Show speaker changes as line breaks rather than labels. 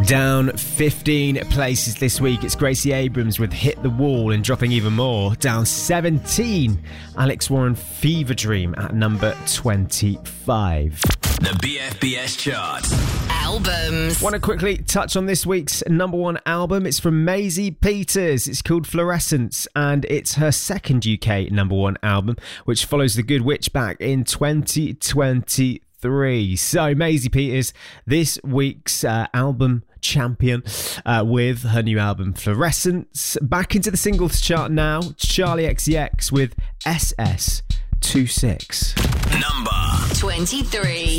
Down 15 places this week, it's Gracie Abrams with Hit the Wall, and dropping even more, down 17, Alex Warren, Fever Dream at number 25.
The BFBS chart.
Albums.
Want to quickly touch on this week's number one album. It's from Maisie Peters. It's called Fluorescence, and it's her second UK number one album, which follows The Good Witch back in 2023. So Maisie Peters, this week's album champion with her new album Fluorescence. Back into the singles chart now, Charlie XCX with SS26.
Number
23.